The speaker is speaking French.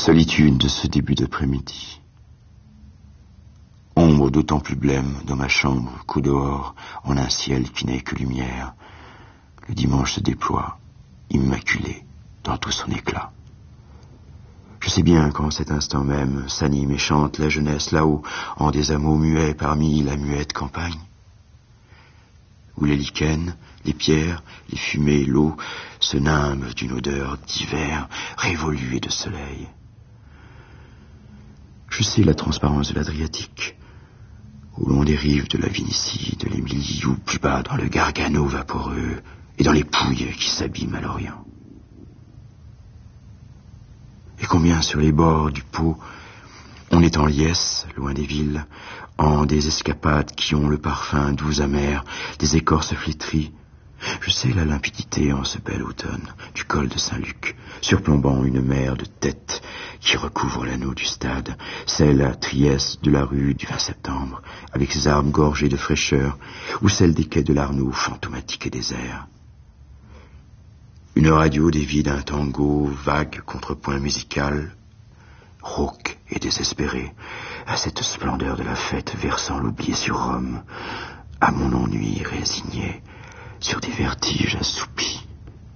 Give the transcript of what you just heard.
Solitude de ce début d'après-midi. Ombre d'autant plus blême dans ma chambre qu'au dehors, en un ciel qui n'est que lumière, le dimanche se déploie, immaculé, dans tout son éclat. Je sais bien qu'en cet instant même s'anime et chante la jeunesse là-haut, en des hameaux muets parmi la muette campagne, où les lichens, les pierres, les fumées, l'eau se nimbent d'une odeur d'hiver révolue et de soleil. Je sais la transparence de l'Adriatique, au long des rives de la Vénitie, de l'Émilie, ou plus bas dans le Gargano vaporeux et dans les Pouilles qui s'abîment à l'Orient. Et combien sur les bords du Pô, on est en liesse, loin des villes, en des escapades qui ont le parfum doux amer des écorces flétries. Je sais la limpidité en ce bel automne du col de Saint-Luc, surplombant une mer de têtes qui recouvre l'anneau du stade, celle à Trieste de la rue du 20 septembre, avec ses arbres gorgés de fraîcheur, ou celle des quais de l'Arnaud, fantomatique et désert. Une radio dévie d'un tango vague contrepoint musical, rauque et désespéré, à cette splendeur de la fête versant l'oubli sur Rome, à mon ennui résigné, sur des vertiges assoupis.